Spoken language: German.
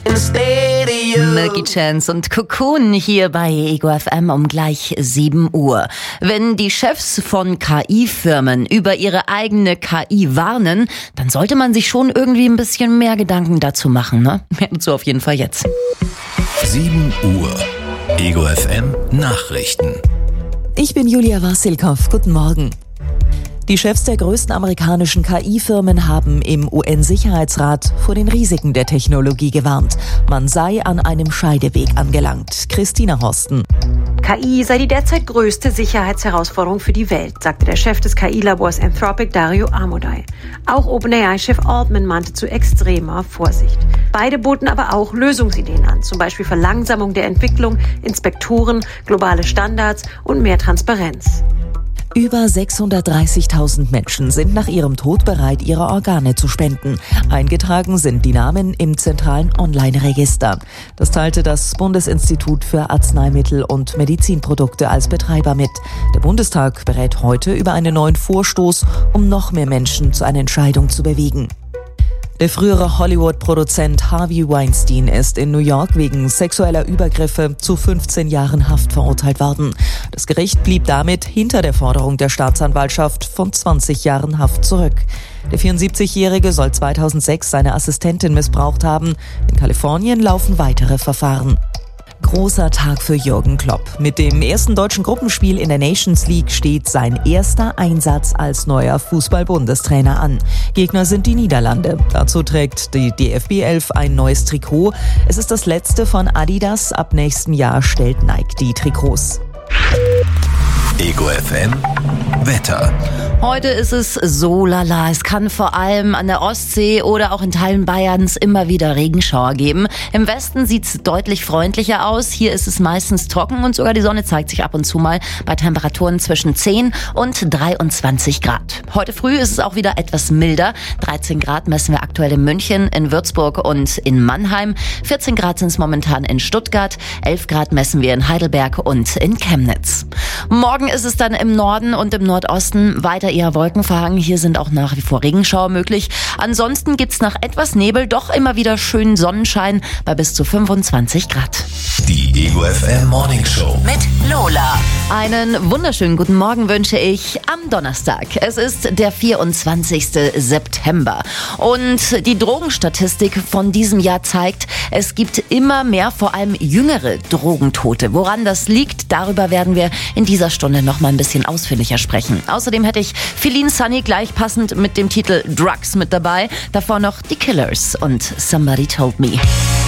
Milky Chance und Cocoon hier bei Ego FM um gleich 7 Uhr. Wenn die Chefs von KI-Firmen über ihre eigene KI warnen, dann sollte man sich schon irgendwie ein bisschen mehr Gedanken dazu machen, ne? Mehr dazu auf jeden Fall jetzt. 7 Uhr. Ego FM Nachrichten. Ich bin Julia Wassilkow. Guten Morgen. Die Chefs der größten amerikanischen KI-Firmen haben im UN-Sicherheitsrat vor den Risiken der Technologie gewarnt. Man sei an einem Scheideweg angelangt. Christina Horsten. KI sei die derzeit größte Sicherheitsherausforderung für die Welt, sagte der Chef des KI-Labors Anthropic, Dario Amodei. Auch OpenAI-Chef Altman mahnte zu extremer Vorsicht. Beide boten aber auch Lösungsideen an, zum Beispiel Verlangsamung der Entwicklung, Inspektoren, globale Standards und mehr Transparenz. Über 630.000 Menschen sind nach ihrem Tod bereit, ihre Organe zu spenden. Eingetragen sind die Namen im zentralen Online-Register. Das teilte das Bundesinstitut für Arzneimittel und Medizinprodukte als Betreiber mit. Der Bundestag berät heute über einen neuen Vorstoß, um noch mehr Menschen zu einer Entscheidung zu bewegen. Der frühere Hollywood-Produzent Harvey Weinstein ist in New York wegen sexueller Übergriffe zu 15 Jahren Haft verurteilt worden. Das Gericht blieb damit hinter der Forderung der Staatsanwaltschaft von 20 Jahren Haft zurück. Der 74-Jährige soll 2006 seine Assistentin missbraucht haben. In Kalifornien laufen weitere Verfahren. Großer Tag für Jürgen Klopp. Mit dem ersten deutschen Gruppenspiel in der Nations League steht sein erster Einsatz als neuer Fußball-Bundestrainer an. Gegner sind die Niederlande. Dazu trägt die DFB 11 ein neues Trikot. Es ist das letzte von Adidas. Ab nächsten Jahr stellt Nike die Trikots. Ego FM Wetter. Heute ist es so lala. Es kann vor allem an der Ostsee oder auch in Teilen Bayerns immer wieder Regenschauer geben. Im Westen sieht es deutlich freundlicher aus. Hier ist es meistens trocken und sogar die Sonne zeigt sich ab und zu mal bei Temperaturen zwischen 10 und 23 Grad. Heute früh ist es auch wieder etwas milder. 13 Grad messen wir aktuell in München, in Würzburg und in Mannheim. 14 Grad sind es momentan in Stuttgart. 11 Grad messen wir in Heidelberg und in Chemnitz. Morgen ist es dann im Norden und im Nordosten weiter eher wolkenverhangen. Hier sind auch nach wie vor Regenschauer möglich. Ansonsten gibt's nach etwas Nebel doch immer wieder schönen Sonnenschein bei bis zu 25 Grad. Die Ego FM Morning Show Mit Lola. Einen wunderschönen guten Morgen wünsche ich am Donnerstag. Es ist der 24. September. Und die Drogenstatistik von diesem Jahr zeigt, es gibt immer mehr, vor allem jüngere Drogentote. Woran das liegt, darüber werden wir in dieser Stunde noch mal ein bisschen ausführlicher sprechen. Außerdem hätte ich Feline Sunny gleich passend mit dem Titel Drugs mit dabei. Davor noch die Killers und Somebody Told Me.